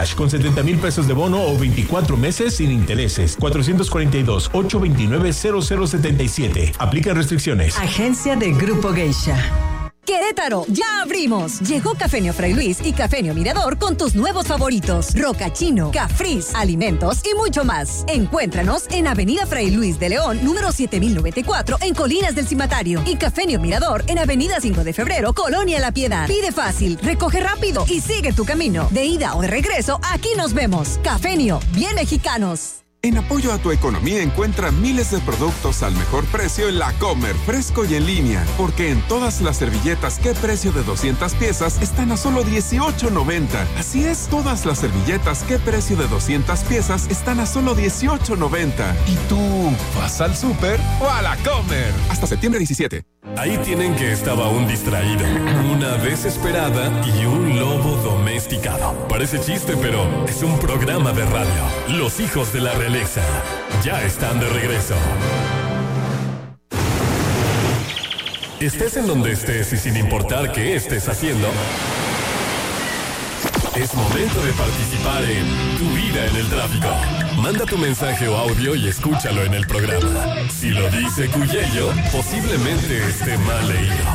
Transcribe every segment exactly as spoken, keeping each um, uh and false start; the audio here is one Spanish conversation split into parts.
Flash con setenta mil pesos de bono o veinticuatro meses sin intereses. cuatrocientos cuarenta y dos, ochocientos veintinueve, cero cero setenta y siete. Aplican restricciones. Agencia de Grupo Geisha. Querétaro, ya abrimos. Llegó Cafenio Fray Luis y Cafenio Mirador con tus nuevos favoritos. Roca Chino, Cafris, alimentos y mucho más. Encuéntranos en Avenida Fray Luis de León, número siete mil noventa y cuatro, en Colinas del Cimatario. Y Cafenio Mirador en Avenida cinco de Febrero, Colonia La Piedad. Pide fácil, recoge rápido y sigue tu camino. De ida o de regreso, aquí nos vemos. Cafenio, bien mexicanos. En apoyo a tu economía encuentra miles de productos al mejor precio en La Comer, fresco y en línea. Porque en todas las servilletas, ¿qué precio de doscientas piezas están a solo dieciocho noventa? Así es, todas las servilletas, ¿qué precio de doscientas piezas están a solo dieciocho noventa? ¿Y tú vas al súper o a La Comer? Hasta septiembre diecisiete. Ahí tienen que estaba un distraído, una desesperada y un lobo domesticado. Parece chiste, pero es un programa de radio. Los hijos de la realeza ya están de regreso. Estés en donde estés y sin importar qué estés haciendo, es momento de participar en Tu Vida en el Tráfico. Manda tu mensaje o audio y escúchalo en el programa. Si lo dice Cuyello, posiblemente esté mal leído.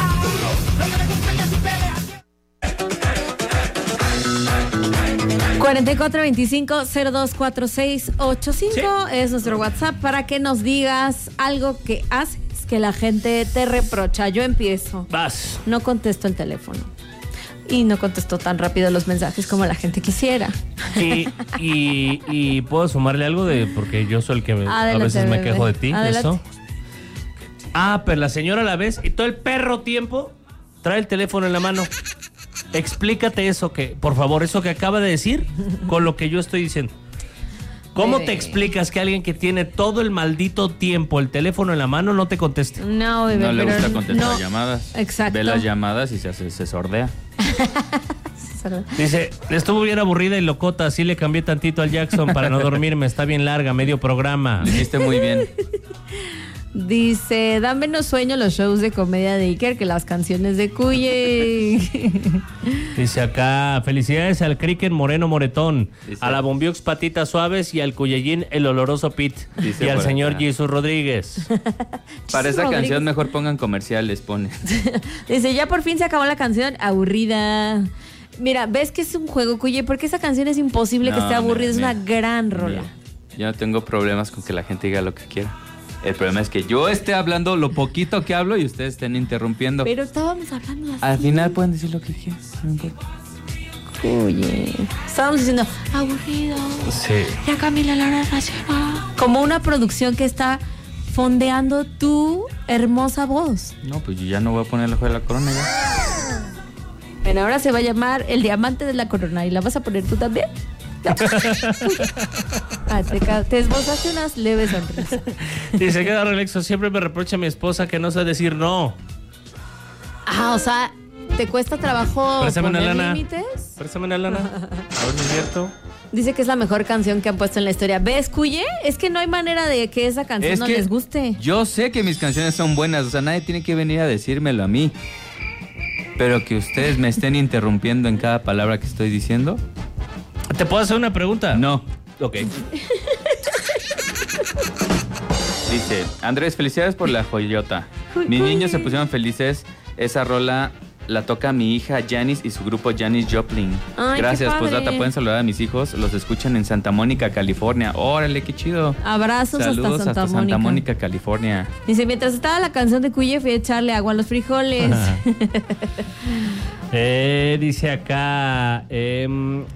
cuarenta y cuatro veinticinco cero dos cuatro seis ocho cinco ¿Sí? Es nuestro WhatsApp para que nos digas algo que haces que la gente te reprocha. Yo empiezo. Vas. No contesto el teléfono. Y no contestó tan rápido los mensajes como la gente quisiera. Y, y, y puedo sumarle algo de porque yo soy el que me, a veces me bebé. quejo de ti. Adelante. Eso. Ah, pero la señora a la vez y todo el perro tiempo trae el teléfono en la mano. Explícate eso que, por favor, eso que acaba de decir con lo que yo estoy diciendo. ¿Cómo bebé. te explicas que alguien que tiene todo el maldito tiempo el teléfono en la mano no te conteste? No, bebé, no le pero gusta contestar no. llamadas. Exacto. Ve las llamadas y se, hace, se sordea. Dice, estuvo bien aburrida y locota, así le cambié tantito al Jackson para no dormirme, está bien larga, medio programa. Lo hiciste muy bien. Dice, dan menos sueño los shows de comedia de Iker que las canciones de Cuye. Dice acá, felicidades al Cricket Moreno Moretón, Dice, a la Bombiox Patitas Suaves y al Cuyellín el oloroso Pit. Dice y al señor acá. Jesús Rodríguez. Para esa Rodríguez. canción mejor pongan comerciales, pone. Dice, ya por fin se acabó la canción, aburrida. Mira, ves que es un juego, Cuye, porque esa canción es imposible No, que esté aburrida, mira, es mira, una gran rola. Mira, yo no tengo problemas con que la gente diga lo que quiera. El problema es que yo esté hablando lo poquito que hablo y ustedes estén interrumpiendo. Pero estábamos hablando así. Al final pueden decir lo que quieran, no importa. Cuye. Estábamos diciendo, aburrido. Sí. Ya Camila Lara Nacional. Como una producción que está fondeando tu hermosa voz. No, pues yo ya no voy a poner el ojo de la corona ya. Bueno, ahora se va a llamar El Diamante de la Corona. ¿Y la vas a poner tú también? Ah, te, te esbozaste unas leves sonrisas. Dice, queda relaxo, siempre me reprocha a mi esposa que no sabe decir no. Ah, o sea, ¿te cuesta trabajo Préstame una poner lana. límites? Préstame una lana. A ver si es cierto. Dice que es la mejor canción que han puesto en la historia. ¿Ves, Cuye? Es que no hay manera de que esa canción Es no que les guste. Yo sé que mis canciones son buenas, o sea, nadie tiene que venir a decírmelo a mí. Pero que ustedes me estén interrumpiendo en cada palabra que estoy diciendo. ¿Te puedo hacer una pregunta? No. Ok. Dice, Andrés, felicidades por la joyota. Mis niños se pusieron felices. Esa rola la toca mi hija Janis y su grupo Janis Joplin. Ay, Gracias, qué padre. postdata. Pueden saludar a mis hijos. Los escuchan en Santa Mónica, California. Órale, qué chido. Abrazos Saludos hasta Santa, hasta Mónica. Santa Mónica, California. Dice, mientras estaba la canción de Cuye, fui a echarle agua a los frijoles. eh, dice acá... Eh,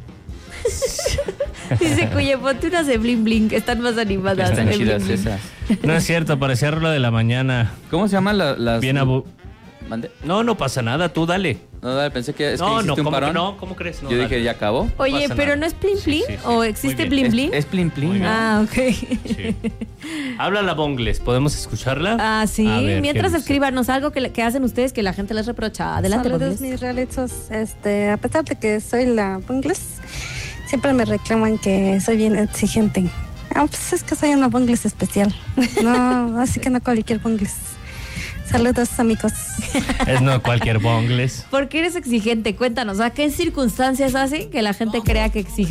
Dice, Cuye, ponte unas de Bling Bling, que están más animadas. Están de chidas Bling Bling. esas. no es cierto, parecía rola de la mañana. ¿Cómo se llaman la- las...? Bien abu... ¿Mande? No, no pasa nada, tú dale. No, dale, pensé que es no, que no, hiciste un ¿cómo que parón. no? ¿Cómo crees? No, Yo dale. dije, ¿ya acabó? Oye, pasa pero nada. ¿no es Bling Bling? Sí, sí, ¿O muy existe bien. Bling Es, Bling? es plin plin. Muy bien. Ah, ok. Sí. Habla la Bongles, ¿podemos escucharla? Ah, sí. A ver, Mientras ¿qué dice? escríbanos algo que, que hacen ustedes que la gente les reprocha. Adelante, Saludos, Bongles. mis realizos. Este, a pesar de que soy la Bongles, siempre me reclaman que soy bien exigente. Ah, pues es que soy una Bongles especial. No, así que no cualquier Bongles. Saludos, amigos. Es no cualquier Bongles. ¿Por qué eres exigente? Cuéntanos, ¿a qué circunstancias hace que la gente crea que exige?